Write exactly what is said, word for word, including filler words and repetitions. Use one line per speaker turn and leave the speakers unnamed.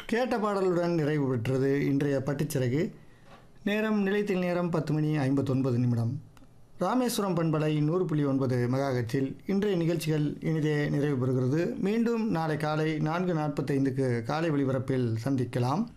கேட்ட பாடலுடன் நிறைவு பெற்றது இன்றைய பட்டுச்சிறகு. நேரம் நிலையத்தில் நேரம் பத்து மணி ஐம்பத்தொன்பது நிமிடம். ராமேஸ்வரம் பண்பலை நூறு புள்ளி ஒன்பது மெகாஹெர்ட்ஸில் இன்றைய நிகழ்ச்சிகள் இனிதே நிறைவு பெறுகிறது. மீண்டும் நாளை காலை நான்கு நாற்பத்தைந்துக்கு காலை ஒளிபரப்பில் சந்திக்கலாம்.